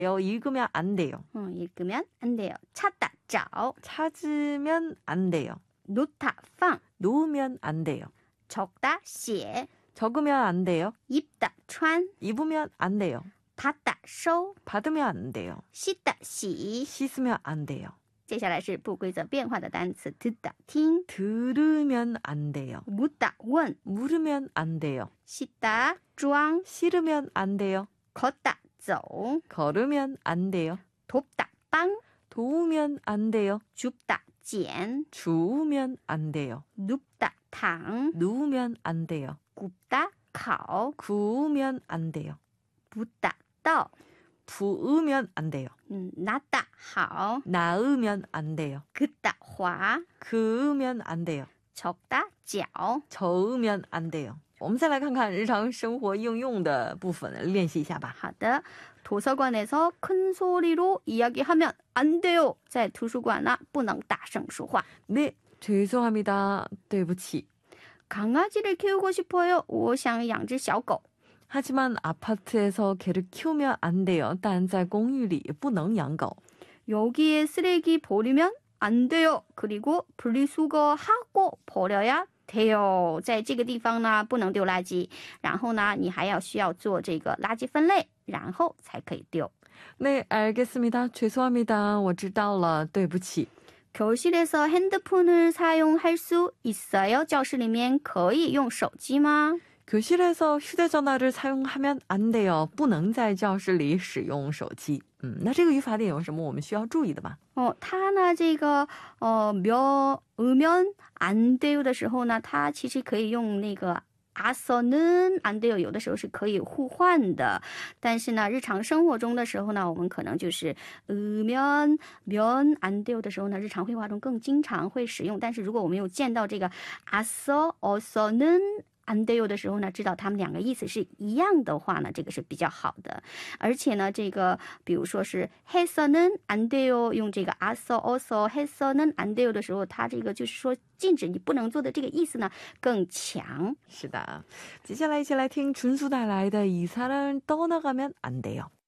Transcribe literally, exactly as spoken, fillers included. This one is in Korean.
읽으면 안 돼요. 어, 읽으면 안 돼요. 찾다, 找. 찾으면 안 돼요. 놓다, 放. 놓으면 안 돼요. 적다, 写. 적으면 안 돼요. 입다, 穿. 입으면 안 돼요. 받다, 收. 받으면 안 돼요. 씻다, 洗. 씻으면 안 돼요. 接下来是不规则变化的单词 듣다, 听. 들으면 안 돼요. 묻다, 问. 물으면 안 돼요. 씻다, 装. 싫으면 안 돼요. 걷다, 走. 걸으면 안 돼요. 돕다, 帮. 도우면 안 돼요. 줍다, 捡. 주우면 안 돼요. 눕다, 躺. 누우면 안 돼요. 굽다, 烤. 구우면 안 돼요. 붓다, 倒. 부으면 안 돼요. 음, 낫다, 好. 낳으면 안 돼요. 긋다, 滑. 그으면 안 돼요. 적다, 脚. 저으면 안 돼요. 我们再来看看日常生活应用的部分，练习一下吧。 好的. 도서관에서 큰 소리로 이야기하면 안 돼요. 在图书馆呢不能大声说话. 네, 죄송합니다. 对不起. 강아지를 키우고 싶어요. 我想养只小狗. 하지만 아파트에서 개를 키우면 안 돼요. 但在公寓里不能养狗. 여기에 쓰레기 버리면 안 돼요. 그리고 분리수거하고 버려야 돼요. 在这个地方呢不能丢垃圾，然后呢你还要需要做这个垃圾分类，然后才可以丢. 네, 알겠습니다. 죄송합니다. 我知道了. 对不起. 교실에서 핸드폰을 사용할 수 있어요? 教室里面可以用手机吗? 교실에서 휴대전화를 사용하면 안 돼요. 不能在教室里使用手机. 음, 那这个语法点有什么我们需要注意的吗? 어, 它呢这个呃며 으면 안 돼요的时候呢它其实可以用那个 아서는 안 돼요 有的时候是可以互换的但是呢日常生活中的时候呢我们可能就是 으면 면 안 돼요的时候呢日常会话中更经常会使用但是如果我们有见到这个 아서 어서는 안 돼요的时候呢知道他们两个意思是一样的话呢这个是比较好的而且呢这个比如说是 해서는 안 돼요 用这个 아서 어서 해서는 안 돼요的时候它这个就是说禁止你不能做的这个意思呢更强是的接下来一起来听纯素带来的이 사람을 떠나가면 안 돼요